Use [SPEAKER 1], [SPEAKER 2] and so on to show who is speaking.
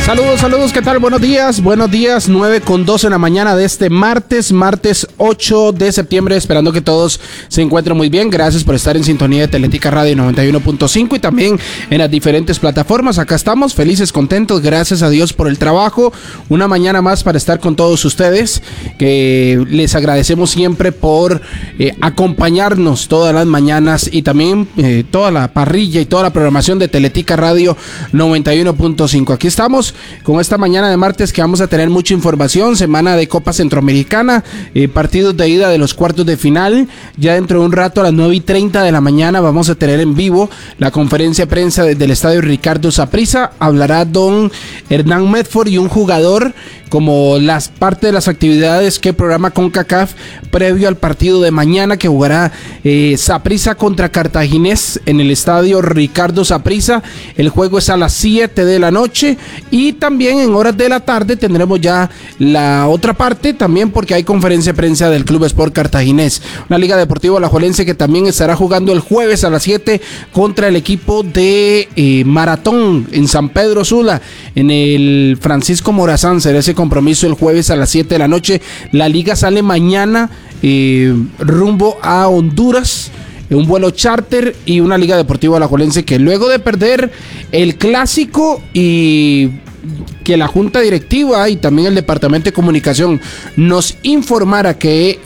[SPEAKER 1] Saludos, ¿qué tal? Buenos días, 9:12 en la mañana de este martes 8 de septiembre, esperando que todos se encuentren muy bien. Gracias por estar en sintonía de Teletica Radio 91.5 y también en las diferentes plataformas. Acá estamos, felices, contentos, gracias a Dios por el trabajo. Una mañana más para estar con todos ustedes, que les agradecemos siempre por acompañarnos todas las mañanas y también toda la parrilla y toda la programación de Teletica Radio 91.5. Aquí estamos con esta mañana de martes que vamos a tener mucha información, semana de Copa Centroamericana, partidos de ida de los cuartos de final. Ya dentro de un rato a las 9:30 de la mañana vamos a tener en vivo la conferencia de prensa desde el estadio Ricardo Saprissa. Hablará don Hernán Medford y un jugador como las parte de las actividades que programa CONCACAF previo al partido de mañana que jugará Saprissa contra Cartaginés en el estadio Ricardo Saprissa. El juego es a las 7 de la noche y también en horas de la tarde tendremos ya la otra parte también porque hay conferencia de prensa del Club Sport Cartaginés, una liga deportiva alajuelense que también estará jugando el jueves a las 7 contra el equipo de Maratón en San Pedro Sula, en el Francisco Morazán. Será ese compromiso el jueves a las 7 de la noche. La liga sale mañana rumbo a Honduras, un vuelo charter y una liga deportiva alajuelense que luego de perder el clásico y que la junta directiva y también el departamento de comunicación nos informara que